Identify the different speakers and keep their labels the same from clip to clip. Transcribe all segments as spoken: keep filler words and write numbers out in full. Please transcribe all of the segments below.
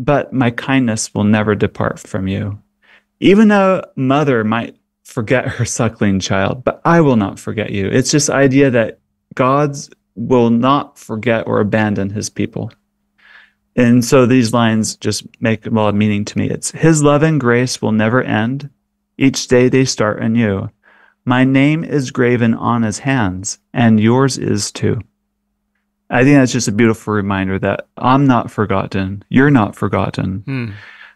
Speaker 1: but my kindness will never depart from you. Even a mother might forget her suckling child, but I will not forget you. It's this idea that God's will not forget or abandon his people. And so these lines just make a lot of meaning to me. It's his love and grace will never end. Each day they start anew. My name is graven on his hands, and yours is too. I think that's just a beautiful reminder that I'm not forgotten. You're not forgotten. Hmm.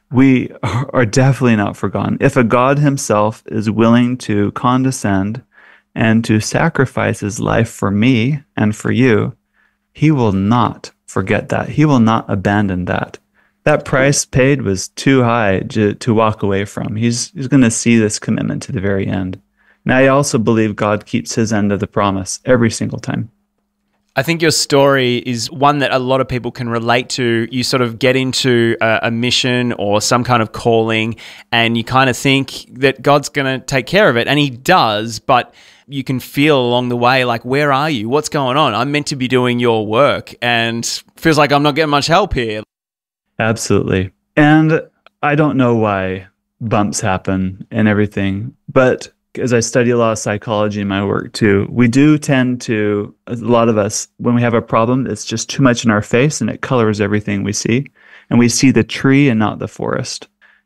Speaker 1: We are definitely not forgotten. If a God himself is willing to condescend and to sacrifice his life for me and for you, he will not forget that. He will not abandon that. That price paid was too high to, to walk away from. He's, he's going to see this commitment to the very end. And I also believe God keeps his end of the promise every single time.
Speaker 2: I think your story is one that a lot of people can relate to. You sort of get into a, a mission or some kind of calling, and you kind of think that God's going to take care of it, and he does, but you can feel along the way, like, where are you? What's going on? I'm meant to be doing your work, and feels like I'm not getting much help here.
Speaker 1: Absolutely. And I don't know why bumps happen and everything, but as I study a lot of psychology in my work too, we do tend to, a lot of us, when we have a problem, it's just too much in our face and it colors everything we see. And we see the tree and not the forest.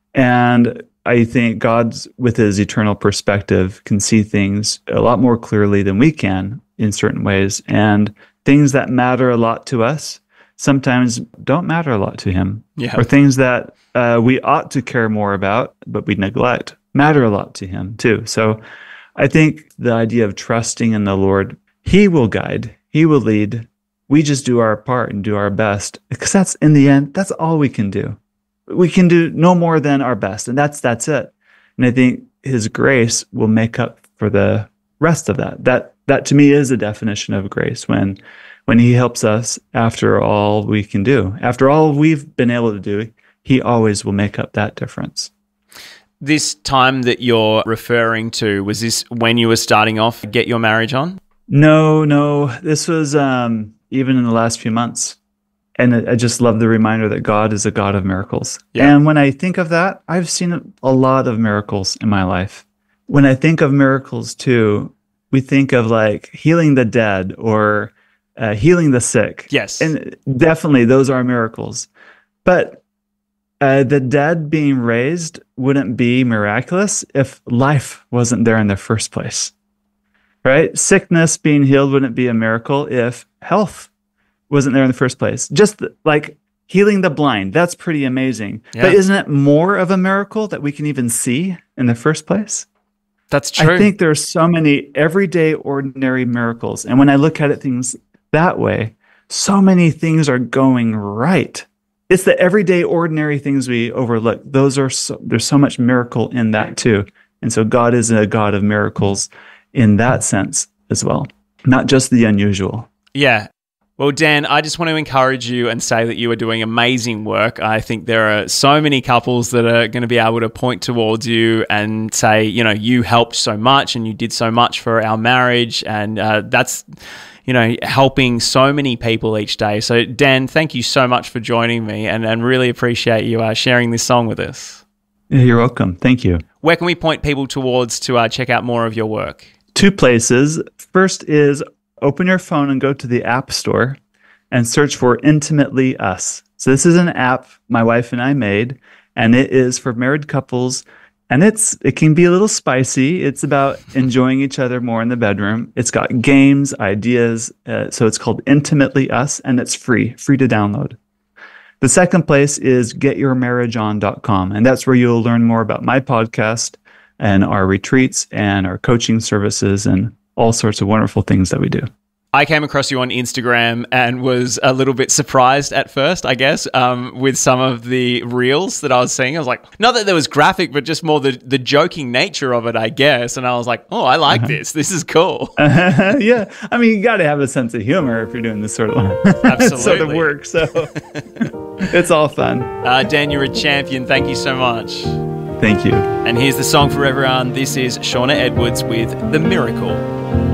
Speaker 1: And I think God's, with his eternal perspective, can see things a lot more clearly than we can in certain ways. And things that matter a lot to us sometimes don't matter a lot to him.
Speaker 2: Yeah.
Speaker 1: Or things that uh, we ought to care more about, but we neglect, matter a lot to him too. So I think the idea of trusting in the Lord, he will guide, he will lead. We just do our part and do our best, because that's, in the end, that's all we can do. We can do no more than our best, and that's that's it. And I think his grace will make up for the rest of that. That that to me is a definition of grace, when when he helps us after all we can do. After all we've been able to do, he always will make up that difference.
Speaker 2: This time that you're referring to, was this when you were starting off Get Your Marriage On?
Speaker 1: No, no. This was um, even in the last few months. And I just love the reminder that God is a God of miracles. Yeah. And when I think of that, I've seen a lot of miracles in my life. When I think of miracles too, we think of like healing the dead or uh, healing the sick.
Speaker 2: Yes.
Speaker 1: And definitely those are miracles. But uh, the dead being raised wouldn't be miraculous if life wasn't there in the first place, right? Sickness being healed wouldn't be a miracle if health wasn't there in the first place. Just the, like healing the blind, that's pretty amazing. Yeah. But isn't it more of a miracle that we can even see in the first place?
Speaker 2: That's true.
Speaker 1: I think there are so many everyday, ordinary miracles. And when I look at it things that way, so many things are going right. It's the everyday, ordinary things we overlook. Those are so, there's so much miracle in that too. And so God is a God of miracles in that sense as well, not just the unusual.
Speaker 2: Yeah. Well, Dan, I just want to encourage you and say that you are doing amazing work. I think there are so many couples that are going to be able to point towards you and say, you know, you helped so much and you did so much for our marriage. And uh, that's, you know, helping so many people each day. So, Dan, thank you so much for joining me, and, and really appreciate you uh, sharing this song with us.
Speaker 1: You're welcome. Thank you.
Speaker 2: Where can we point people towards to uh, check out more of your work?
Speaker 1: Two places. First is open your phone and go to the App Store and search for Intimately Us. So this is an app my wife and I made, and it is for married couples, and it's it can be a little spicy. It's about enjoying each other more in the bedroom. It's got games, ideas, uh, so it's called Intimately Us, and it's free, free to download. The second place is get your marriage on dot com, and that's where you'll learn more about my podcast and our retreats and our coaching services and all sorts of wonderful things that we do.
Speaker 2: I came across you on Instagram and was a little bit surprised at first, I guess, um, with some of the reels that I was seeing. I was like, not that there was graphic, but just more the, the joking nature of it, I guess. And I was like, oh, I like uh-huh. this. This is cool.
Speaker 1: Uh, yeah. I mean, you got to have a sense of humor if you're doing this sort of,
Speaker 2: Absolutely.
Speaker 1: sort of work. So it's all fun.
Speaker 2: Uh, Dan, you're a champion. Thank you so much.
Speaker 1: Thank you.
Speaker 2: And here's the song for everyone. This is Shauna Edwards with The Miracle.